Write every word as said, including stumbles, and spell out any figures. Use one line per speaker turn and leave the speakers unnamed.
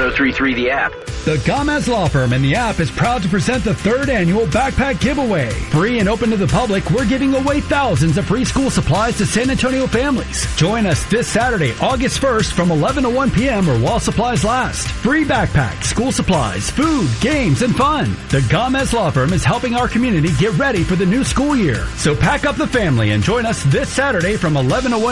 three three the app.
The Gomez Law Firm and the app is proud to present the third annual backpack giveaway. Free and open to the public, we're giving away thousands of free school supplies to San Antonio families. Join us this Saturday, August first from eleven to one p.m. or while supplies last. Free backpacks, school supplies, food, games, and fun. The Gomez Law Firm is helping our community get ready for the new school year. So pack up the family and join us this Saturday from eleven to one